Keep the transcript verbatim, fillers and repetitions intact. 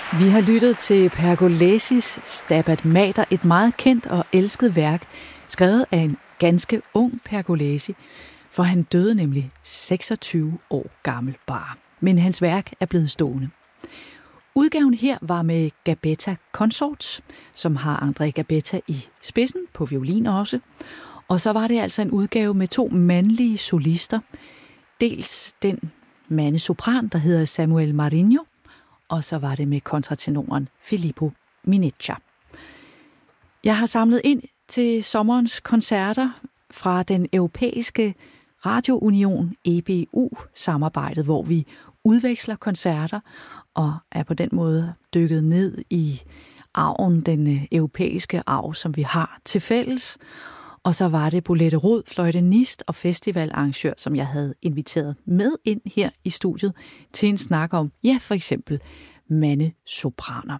Vi har lyttet til Pergolesis Stabat Mater, et meget kendt og elsket værk, skrevet af en ganske ung Pergolesi, for han døde nemlig seksogtyve år gammel bare. Men hans værk er blevet stående. Udgaven her var med Gabetta Consorts, som har André Gabetta i spidsen, på violin også. Og så var det altså en udgave med to mandlige solister. Dels den mandesopran, der hedder Samuel Marinho, og så var det med kontratenoren Filippo Mineccia. Jeg har samlet ind til sommerens koncerter fra den europæiske radiounion E B U-samarbejdet, hvor vi udveksler koncerter og er på den måde dykket ned i arven, den europæiske arv, som vi har til fælles. Og så var det Bolette Rod, fløjtenist og festivalarrangør, som jeg havde inviteret med ind her i studiet til en snak om, ja, for eksempel mandesopraner.